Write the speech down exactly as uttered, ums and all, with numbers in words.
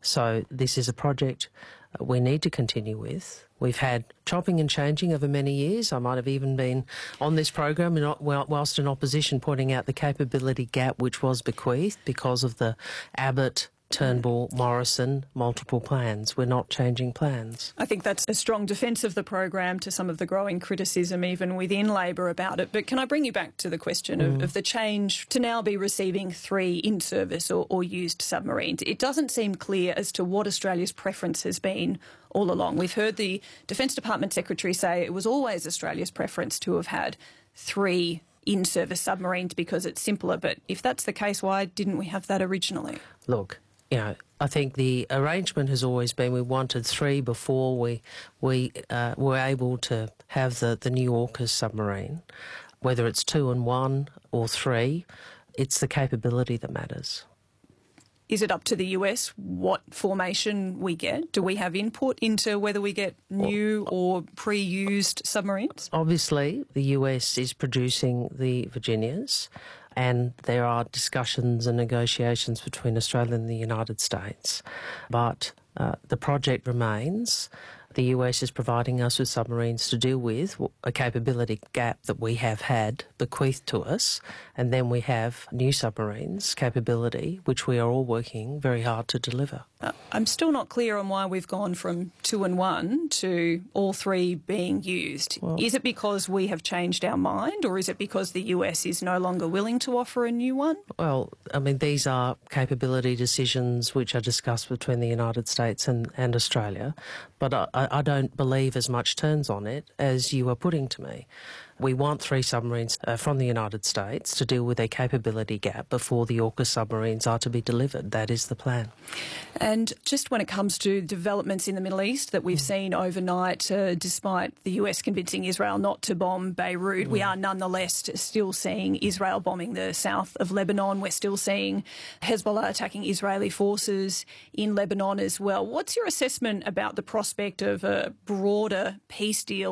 So this is a project we need to continue with. We've had chopping and changing over many years. I might have even been on this program and whilst in opposition pointing out the capability gap which was bequeathed because of the Abbott, Turnbull, Morrison, multiple plans. We're not changing plans. I think that's a strong defence of the program to some of the growing criticism even within Labor about it. But can I bring you back to the question mm. of, of the change to now be receiving three in-service or, or used submarines? It doesn't seem clear as to what Australia's preference has been all along. We've heard the Defence Department Secretary say it was always Australia's preference to have had three in-service submarines because it's simpler. But if that's the case, why didn't we have that originally? Look, you know, I think the arrangement has always been we wanted three before we we uh, were able to have the, the new AUKUS submarine. Whether it's two and one or three, it's the capability that matters. Is it up to the U S what formation we get? Do we have input into whether we get new well, or pre-used submarines? Obviously, the U S is producing the Virginias, and there are discussions and negotiations between Australia and the United States. But uh, the project remains. The U S is providing us with submarines to deal with a capability gap that we have had bequeathed to us, and then we have new submarines capability, which we are all working very hard to deliver. Uh, I'm still not clear on why we've gone from two and one to all three being used. Well, is it because we have changed our mind, or is it because the U S is no longer willing to offer a new one? Well, I mean, these are capability decisions which are discussed between the United States and, and Australia, but I, I don't believe as much turns on it as you are putting to me. We want three submarines uh, from the United States to deal with a capability gap before the AUKUS submarines are to be delivered. That is the plan. And just when it comes to developments in the Middle East that we've mm. seen overnight, uh, despite the U S convincing Israel not to bomb Beirut, mm. we are nonetheless still seeing Israel bombing the south of Lebanon. We're still seeing Hezbollah attacking Israeli forces in Lebanon as well. What's your assessment about the prospect of a broader peace deal